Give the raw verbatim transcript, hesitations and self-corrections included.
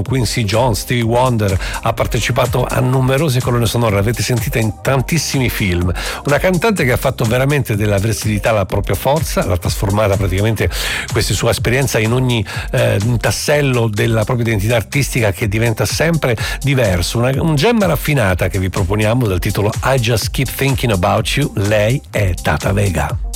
Quincy Jones, Stevie Wonder, ha partecipato a numerose colonne sonore, l'avete sentita in tantissimi film. Una cantante che ha fatto veramente della versatilità la propria forza, l'ha trasformata praticamente questa sua esperienza in ogni eh, tassello della propria identità artistica, che diventa sempre diverso. Una, un gemma raffinata che vi proponiamo dal titolo I Just Keep Thinking About You. Lei è Tata Vega.